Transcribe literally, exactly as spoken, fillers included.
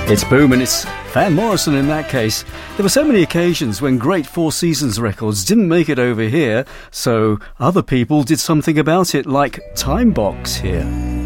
It's Boom, and it's Van Morrison in that case. There were so many occasions when great Four Seasons records didn't make it over here, so other people did something about it, like Timebox here.